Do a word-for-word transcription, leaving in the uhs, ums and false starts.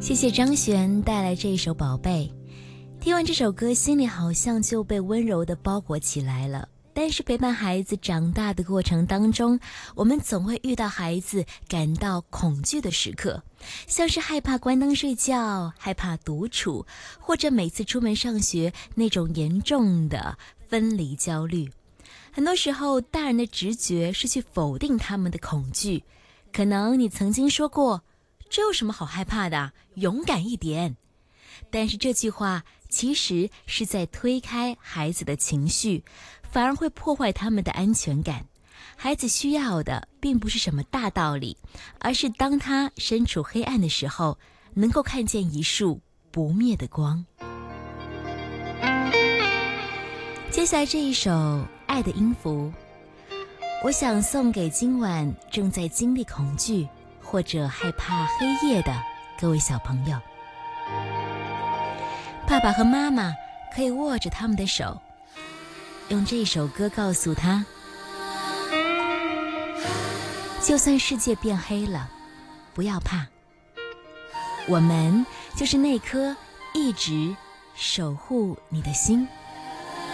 谢谢张悬带来这一首《宝贝》。听完这首歌，心里好像就被温柔地包裹起来了。但是陪伴孩子长大的过程当中，我们总会遇到孩子感到恐惧的时刻，像是害怕关灯睡觉，害怕独处，或者每次出门上学那种严重的分离焦虑。很多时候，大人的直觉是去否定他们的恐惧。可能你曾经说过，这有什么好害怕的，勇敢一点。但是这句话其实是在推开孩子的情绪，反而会破坏他们的安全感。孩子需要的并不是什么大道理，而是当他身处黑暗的时候，能够看见一束不灭的光。接下来这一首《爱的音符》，我想送给今晚正在经历恐惧或者害怕黑夜的各位小朋友。爸爸和妈妈可以握着他们的手，用这首歌告诉他，就算世界变黑了，不要怕，我们就是那颗一直守护你的心。